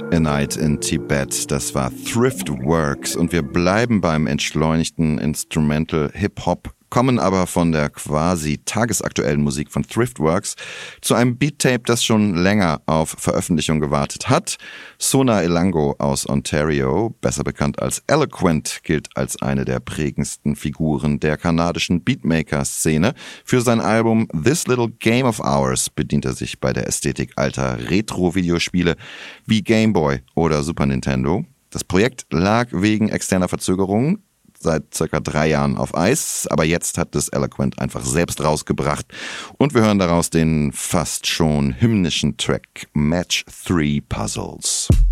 A Night in Tibet, das war Thriftworks und wir bleiben beim entschleunigten Instrumental Hip-Hop, kommen aber von der quasi tagesaktuellen Musik von Thriftworks zu einem Beat-Tape, das schon länger auf Veröffentlichung gewartet hat. Sona Elango aus Ontario, besser bekannt als Eloquent, gilt als eine der prägendsten Figuren der kanadischen Beatmaker-Szene. Für sein Album This Little Game of Ours bedient er sich bei der Ästhetik alter Retro-Videospiele wie Game Boy oder Super Nintendo. Das Projekt lag wegen externer Verzögerungen seit circa 3 Jahren auf Eis, aber jetzt hat es Eloquent einfach selbst rausgebracht und wir hören daraus den fast schon hymnischen Track Match 3 Puzzles.